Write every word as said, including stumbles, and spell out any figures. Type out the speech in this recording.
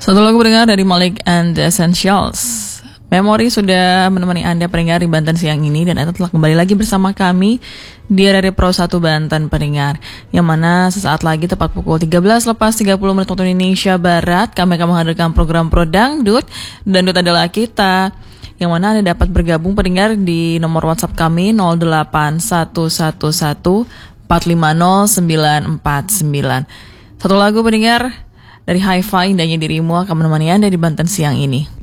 Satu lagu pendengar dari Malik and the Essentials. Memori sudah menemani Anda pendengar di Banten siang ini, dan Anda telah kembali lagi bersama kami di R R I Pro satu Banten pendengar, yang mana sesaat lagi tepat pukul tiga belas lepas tiga puluh menit waktu Indonesia Barat kami akan menghadirkan program Pro Dangdut. Dangdut adalah kita, yang mana Anda dapat bergabung pendengar di nomor WhatsApp kami nol delapan satu satu satu empat lima nol sembilan empat sembilan. Satu lagu pendengar dari Hi-Fi, indahnya dirimu akan menemani Anda di Banten siang ini.